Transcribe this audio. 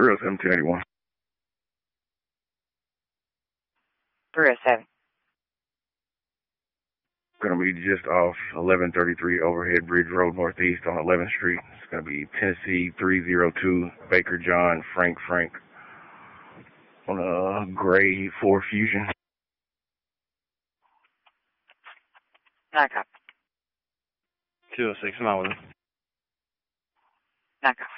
307 281. 307. Going to be just off 1133 Overhead Bridge Road Northeast on 11th Street. It's going to be Tennessee 302 Baker John Frank on a gray Ford Fusion. Knock up. 206, I'm out with him. Knock up.